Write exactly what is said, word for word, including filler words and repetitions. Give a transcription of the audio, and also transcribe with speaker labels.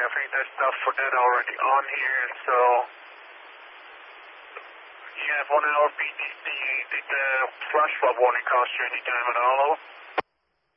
Speaker 1: I think there's stuff for that already on here, so you have one hour P T C. Did the flash flood warning cost you any time at all?